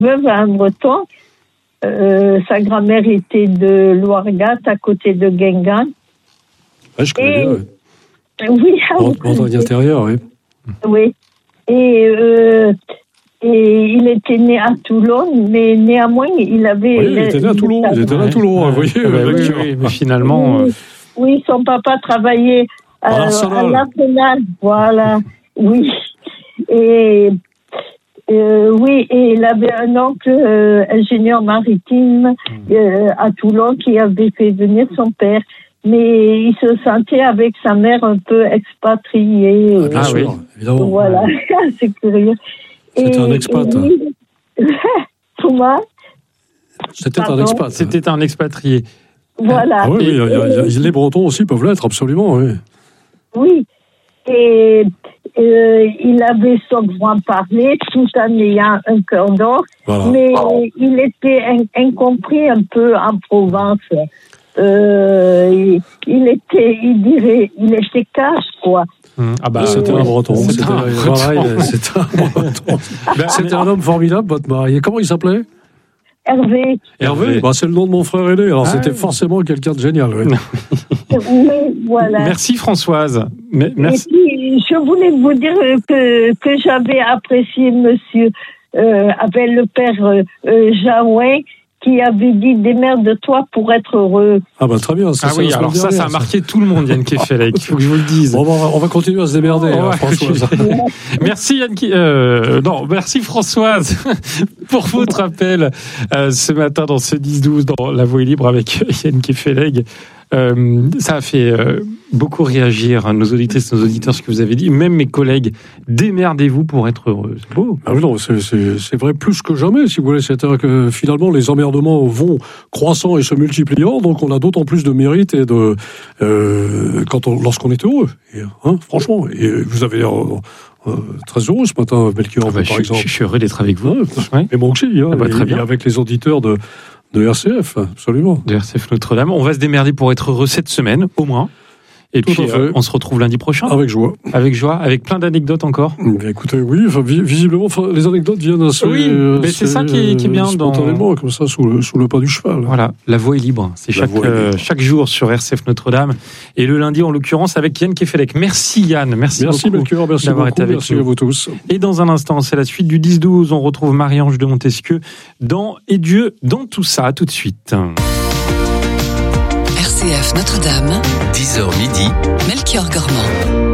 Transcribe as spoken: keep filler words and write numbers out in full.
veuve à un breton. Euh, sa grand-mère était de Loirgat, à côté de Guingamp. Ouais, je connais Et... bien. Ouais. Oui, Bretagne intérieure, oui. Oui. Et, euh, et il était né à Toulon, mais néanmoins, il avait... Oui, il était né à Toulon, il était né à Toulon, vous voyez. Ah bah oui, oui, oui, mais finalement... Oui, euh... oui, son papa travaillait euh, à l'Arsenal, voilà, oui. Et... Euh, oui, et il avait un oncle euh, ingénieur maritime euh, à Toulon qui avait fait venir son père. Mais il se sentait avec sa mère un peu expatrié. Ah, bien ah, sûr, oui. Évidemment. Voilà, c'est curieux. C'était et, un expat. Et... Comment ? C'était Pardon. un expat. C'était un expatrié. Voilà. Ah oui, et, oui, et... les Bretons aussi peuvent l'être, absolument, oui. Oui. Et euh, il avait son grand-parler tout en ayant un cœur d'or, voilà. mais oh. il était in- incompris un peu en Provence. Euh, il, il était, il dirait, il était cash, quoi. Mmh. Ah bah, c'était un breton. C'était un, voilà, c'était un breton. C'était un homme formidable, votre mari. Comment il s'appelait ? Hervé. Hervé, bah, c'est le nom de mon frère aîné, alors ah, c'était oui. forcément quelqu'un de génial. Oui. Oui, voilà. Merci Françoise. Mais, merci. Et puis, je voulais vous dire que, que j'avais apprécié monsieur, euh, avec le père euh, Jaouin, qui avait dit démerde-toi pour être heureux. Ah bah très bien. Ça, ah oui, alors ça, ça a marqué ça. tout le monde, Yann Kefelec. Il faut que je vous le dise. Bon, on, va, on va continuer à se démerder, oh, hein, Françoise. Merci Yann. Euh, non, merci Françoise pour votre appel euh, ce matin dans ce dix douze dans La Voix est libre avec Yann Kefelec. Euh, ça a fait euh, beaucoup réagir hein, nos auditrices, nos auditeurs, ce que vous avez dit. Même mes collègues, démerdez-vous pour être heureux. C'est beau. Ah non, c'est, c'est, c'est vrai plus que jamais, si vous voulez. C'est-à-dire que finalement, les emmerdements vont croissant et se multipliant, donc on a d'autant plus de mérite et de euh, quand on, lorsqu'on est heureux. Et, hein, franchement, et vous avez euh, euh, très heureux ce matin, Melchior, ah bah, par je, exemple. Je suis heureux d'être avec vous. Ouais, ouais. Et moi aussi, hein, ah bah, très et, bien. Et avec les auditeurs de. De R C F, absolument. De R C F Notre-Dame. On va se démerder pour être heureux cette semaine, au moins. Et Tout puis, euh, on se retrouve lundi prochain. Avec joie. Avec joie, avec plein d'anecdotes encore. Mais écoutez, oui, enfin, visiblement, enfin, les anecdotes viennent assez... Oui, mais c'est, c'est ça qui est, qui est bien. Spontanément, dans... comme ça, sous le, sous le pas du cheval. Voilà, la voix est libre. C'est chaque, euh, libre. chaque jour sur R C F Notre-Dame. Et le lundi, en l'occurrence, avec Yann Kefelec. Merci Yann, merci, merci beaucoup Melchior, merci d'avoir beaucoup, été avec merci nous. à vous tous. Et dans un instant, c'est la suite du dix douze. On retrouve Marie-Ange de Montesquieu dans Et Dieu dans tout ça. À tout de suite. R C F Notre-Dame, dix heures midi, Melchior Gormand.